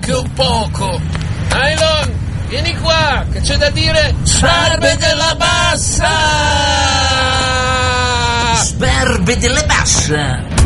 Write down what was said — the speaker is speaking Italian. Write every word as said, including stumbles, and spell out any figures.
neanche un poco. Nylon, vieni qua, che c'è da dire. Sperbe della bassa! Sperbe della bassa!